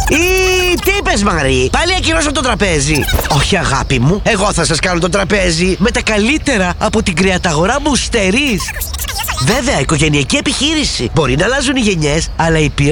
Τι είπες, Μαρή? Πάλι ακυρώσω το τραπέζι? Όχι, αγάπη μου, εγώ θα σας κάνω το τραπέζι με τα καλύτερα από την κρεαταγορά Μπουστερής. Βέβαια, οικογενειακή επιχείρηση. Μπορεί να αλλάζουν οι γενιές, αλλά η ποιότητα